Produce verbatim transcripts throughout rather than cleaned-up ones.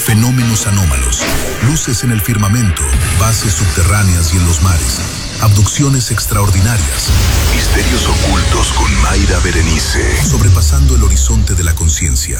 fenómenos anómalos, luces en el firmamento, bases subterráneas y en los mares, abducciones extraordinarias, misterios ocultos con Mayra Berenice, sobrepasando el horizonte de la conciencia.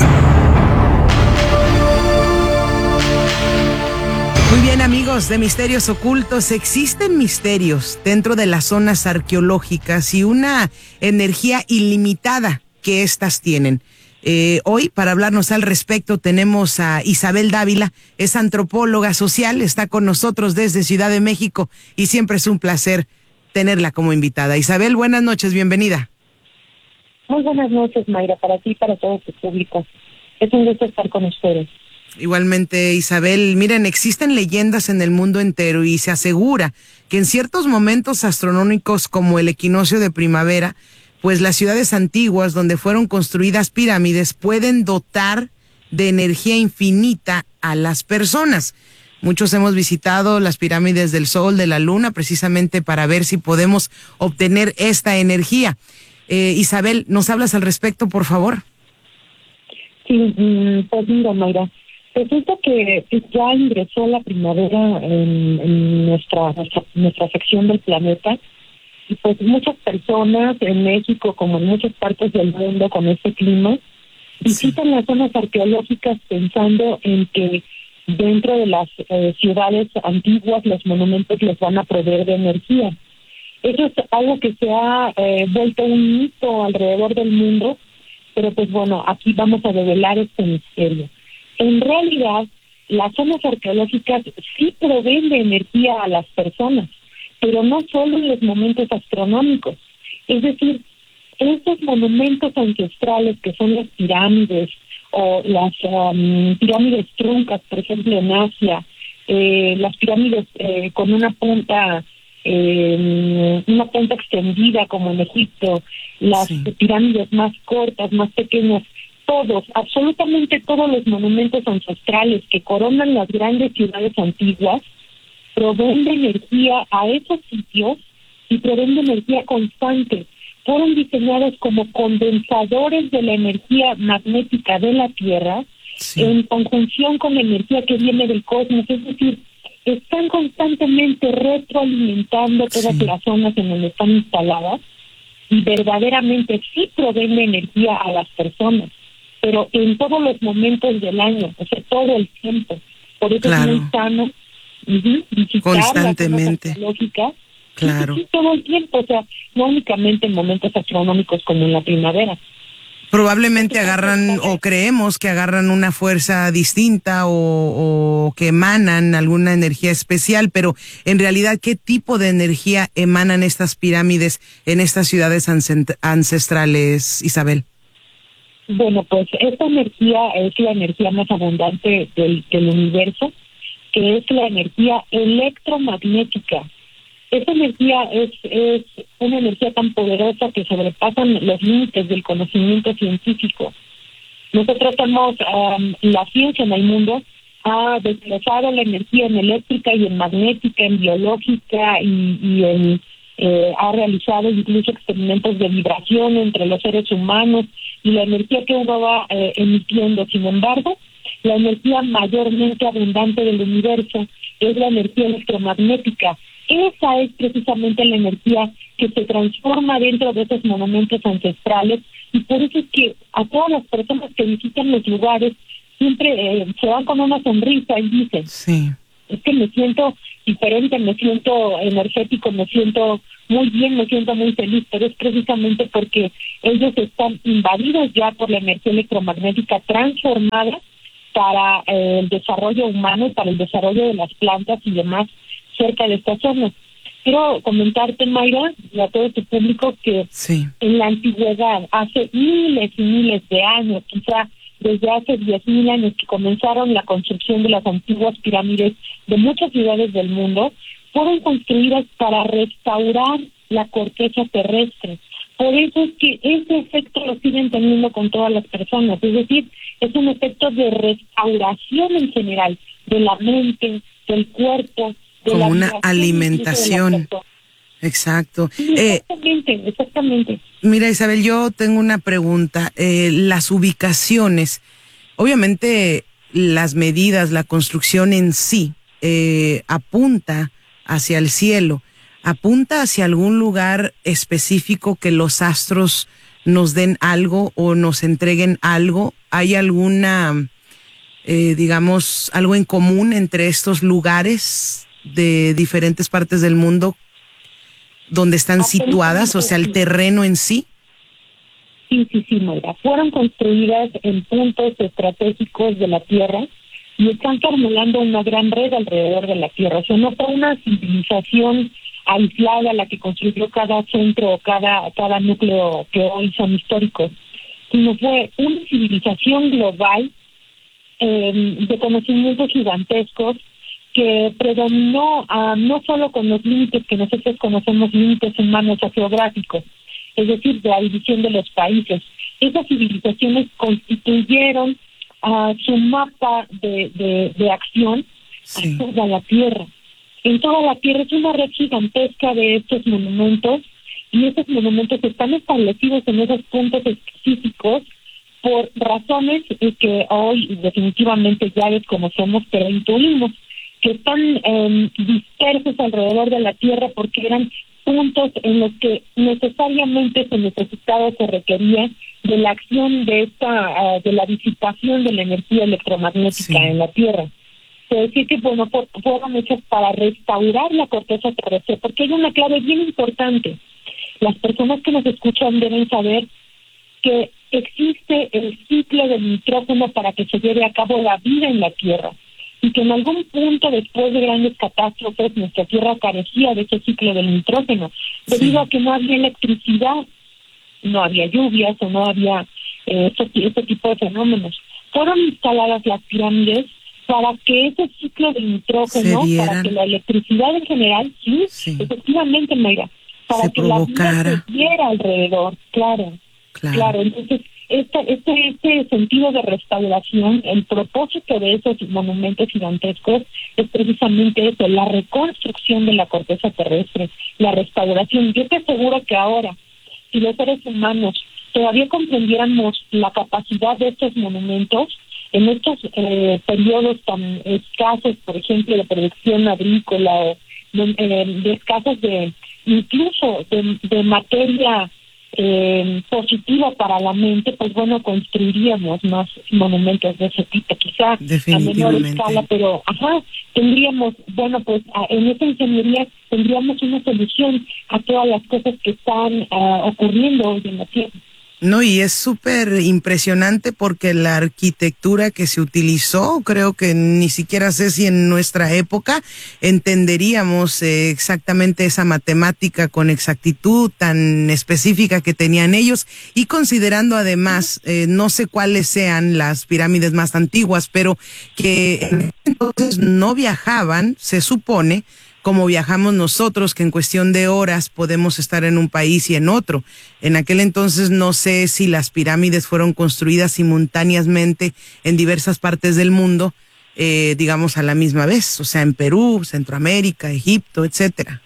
Muy bien, amigos de Misterios Ocultos, existen misterios dentro de las zonas arqueológicas y una energía ilimitada que éstas tienen. Eh, hoy, para hablarnos al respecto, tenemos a Isabel Dávila, es antropóloga social, está con nosotros desde Ciudad de México y siempre es un placer tenerla como invitada. Isabel, buenas noches, bienvenida. Muy buenas noches, Mayra, para ti y para todo tu público. Es un gusto estar con ustedes. Igualmente, Isabel, miren, existen leyendas en el mundo entero y se asegura que en ciertos momentos astronómicos como el equinoccio de primavera, pues las ciudades antiguas donde fueron construidas pirámides pueden dotar de energía infinita a las personas. Muchos hemos visitado las pirámides del Sol, de la Luna, precisamente para ver si podemos obtener esta energía. Eh, Isabel, ¿nos hablas al respecto, por favor? Sí, pues mira, Mayra. Resulta que ya ingresó la primavera en, en nuestra, nuestra nuestra sección del planeta y pues muchas personas en México como en muchas partes del mundo con este clima visitan sí. las zonas arqueológicas pensando en que dentro de las eh, ciudades antiguas los monumentos les van a proveer de energía. Eso es algo que se ha eh, vuelto un mito alrededor del mundo, pero pues bueno, aquí vamos a develar este misterio. En realidad, las zonas arqueológicas sí proveen de energía a las personas, pero no solo en los momentos astronómicos. Es decir, estos monumentos ancestrales que son las pirámides o las um, pirámides truncas, por ejemplo, en Asia, eh, las pirámides eh, con una punta eh, una punta extendida como en Egipto, las sí. pirámides más cortas, más pequeñas, todos, absolutamente todos los monumentos ancestrales que coronan las grandes ciudades antiguas proveen de energía a esos sitios y proveen de energía constante. Fueron diseñados como condensadores de la energía magnética de la Tierra sí. en conjunción con la energía que viene del cosmos, es decir, están constantemente retroalimentando todas sí. las zonas en donde están instaladas y verdaderamente sí proveen de energía a las personas, pero en todos los momentos del año, o sea, todo el tiempo. Por eso claro. es muy sano uh-huh, visitar constantemente. Las zonas arqueológicas claro. sí, sí, todo el tiempo, o sea, no únicamente en momentos astronómicos como en la primavera. Probablemente agarran, o creemos que agarran una fuerza distinta o, o que emanan alguna energía especial, pero en realidad, ¿qué tipo de energía emanan estas pirámides en estas ciudades ancestrales, Isabel? Bueno, pues esta energía es la energía más abundante del, del universo, que es la energía electromagnética. Esta energía es, es una energía tan poderosa que sobrepasan los límites del conocimiento científico. Nosotros hemos, um, la ciencia en el mundo ha desglosado la energía en eléctrica y en magnética, en biológica y, y en, eh, ha realizado incluso experimentos de vibración entre los seres humanos y la energía que uno va eh, emitiendo. Sin embargo, la energía mayormente abundante del universo es la energía electromagnética. Esa es precisamente la energía que se transforma dentro de esos monumentos ancestrales y por eso es que a todas las personas que visitan los lugares siempre eh, se van con una sonrisa y dicen, sí. es que me siento diferente, me siento energético, me siento muy bien, me siento muy feliz, pero es precisamente porque ellos están invadidos ya por la energía electromagnética transformada para eh, el desarrollo humano y para el desarrollo de las plantas y demás cerca de esta zona. Quiero comentarte, Mayra, y a todo tu público, que sí. en la antigüedad, hace miles y miles de años, quizá desde hace diez mil años que comenzaron la construcción de las antiguas pirámides de muchas ciudades del mundo, fueron construidas para restaurar la corteza terrestre. Por eso es que ese efecto lo siguen teniendo con todas las personas, es decir, es un efecto de restauración en general, de la mente, del cuerpo, de como la una alimentación. Exacto. Sí, exactamente, eh, exactamente. Mira, Isabel, yo tengo una pregunta. Eh, las ubicaciones, obviamente las medidas, la construcción en sí, eh, apunta hacia el cielo, apunta hacia algún lugar específico que los astros nos den algo o nos entreguen algo. ¿Hay alguna, eh, digamos, algo en común entre estos lugares de diferentes partes del mundo donde están situadas, o sea, el terreno en sí? Sí, sí, sí, Mayra. Fueron construidas en puntos estratégicos de la Tierra y están formulando una gran red alrededor de la Tierra. O sea, no fue una civilización aislada la que construyó cada centro o cada, cada núcleo que hoy son históricos, sino fue una civilización global eh, de conocimientos gigantescos que predominó uh, no solo con los límites que nosotros conocemos, límites humanos o geográficos, es decir, de la división de los países. Esas civilizaciones constituyeron uh, su mapa de, de, de acción sí. a toda la Tierra. En toda la Tierra es una red gigantesca de estos monumentos, y estos monumentos están establecidos en esos puntos específicos por razones que hoy definitivamente ya desconocemos, pero intuimos que están eh, dispersos alrededor de la Tierra porque eran puntos en los que necesariamente se necesitaba, se requería de la acción de esta, uh, de la disipación de la energía electromagnética sí. en la Tierra. Es decir, que bueno, por, fueron hechos para restaurar la corteza terrestre, porque hay una clave bien importante. Las personas que nos escuchan deben saber que existe el ciclo del nitrógeno para que se lleve a cabo la vida en la Tierra, y que en algún punto después de grandes catástrofes nuestra Tierra carecía de ese ciclo del nitrógeno, debido sí. a que no había electricidad, no había lluvias o no había eh, este, este tipo de fenómenos. Fueron instaladas las pirámides para que ese ciclo de nitrógeno, para que la electricidad en general, sí, sí. efectivamente, Mayra, para se que provocara. la vida se diera alrededor, claro, claro, claro. Entonces, este, este, este sentido de restauración, el propósito de esos monumentos gigantescos es precisamente eso, la reconstrucción de la corteza terrestre, la restauración. Yo te aseguro que ahora, si los seres humanos todavía comprendiéramos la capacidad de estos monumentos, en estos eh, periodos tan escasos, por ejemplo, de producción agrícola, o de, eh, de escasos de, incluso de, de materia eh, positiva para la mente, pues bueno, construiríamos más monumentos de ese tipo, quizá a menor escala, pero ajá, tendríamos, bueno, pues a, en esa ingeniería tendríamos una solución a todas las cosas que están uh, ocurriendo hoy en la Tierra. No, y es súper impresionante porque la arquitectura que se utilizó, creo que ni siquiera sé si en nuestra época entenderíamos eh, exactamente esa matemática con exactitud tan específica que tenían ellos, y considerando además, eh, no sé cuáles sean las pirámides más antiguas, pero que entonces no viajaban, se supone, como viajamos nosotros, que en cuestión de horas podemos estar en un país y en otro. En aquel entonces no sé si las pirámides fueron construidas simultáneamente en diversas partes del mundo, eh, digamos a la misma vez, o sea, en Perú, Centroamérica, Egipto, etcétera.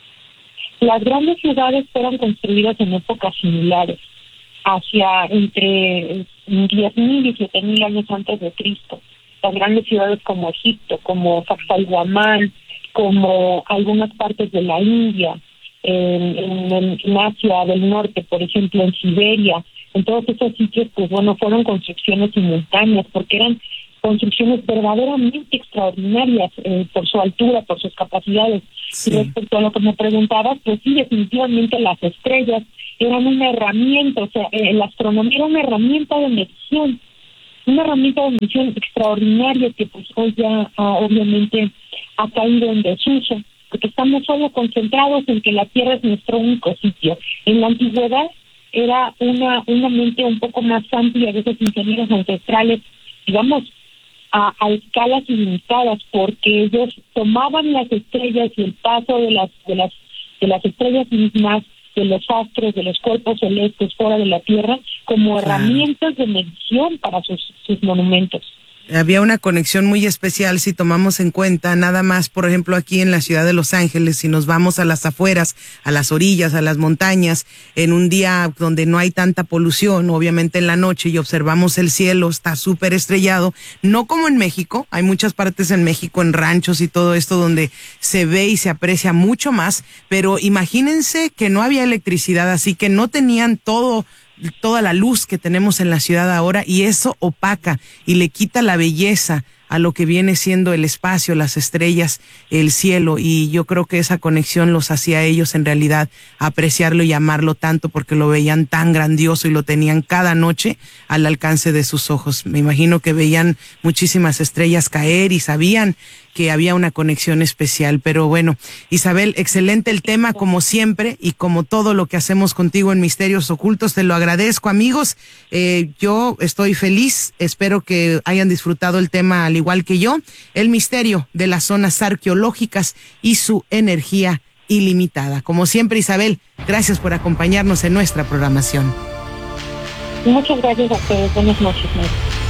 Las grandes ciudades fueron construidas en épocas similares, hacia entre diez mil y siete mil años antes de Cristo. Las grandes ciudades como Egipto, como Sacsayhuamán, como algunas partes de la India, en, en, en Asia del Norte, por ejemplo, en Siberia, en todos esos sitios, pues bueno, fueron construcciones simultáneas, porque eran construcciones verdaderamente extraordinarias eh, por su altura, por sus capacidades. Sí. Y respecto a lo que me preguntabas, pues sí, definitivamente las estrellas eran una herramienta, o sea, eh, la astronomía era una herramienta de medición, una herramienta de medición extraordinaria que pues hoy ya ah, obviamente ha caído en desuso, porque estamos solo concentrados en que la Tierra es nuestro único sitio. En la antigüedad era una una mente un poco más amplia de esos ingenieros ancestrales, digamos, a, a escalas ilimitadas, porque ellos tomaban las estrellas y el paso de las de las de las estrellas mismas, de los astros, de los cuerpos celestes fuera de la Tierra, como herramientas de medición para sus sus monumentos. Había una conexión muy especial si tomamos en cuenta nada más, por ejemplo, aquí en la ciudad de Los Ángeles, si nos vamos a las afueras, a las orillas, a las montañas, en un día donde no hay tanta polución, obviamente en la noche, y observamos el cielo, está súper estrellado, no como en México, hay muchas partes en México, en ranchos y todo esto, donde se ve y se aprecia mucho más, pero imagínense que no había electricidad, así que no tenían todo toda la luz que tenemos en la ciudad ahora, y eso opaca y le quita la belleza a lo que viene siendo el espacio, las estrellas, el cielo, y yo creo que esa conexión los hacía a ellos en realidad apreciarlo y amarlo tanto, porque lo veían tan grandioso y lo tenían cada noche al alcance de sus ojos. Me imagino que veían muchísimas estrellas caer y sabían que había una conexión especial. Pero bueno, Isabel, excelente el tema como siempre, y como todo lo que hacemos contigo en Misterios Ocultos, te lo agradezco, amigos. Eh, yo estoy feliz, espero que hayan disfrutado el tema al igual que yo, el misterio de las zonas arqueológicas y su energía ilimitada. Como siempre, Isabel, gracias por acompañarnos en nuestra programación. Muchas gracias a ustedes, buenas noches, María.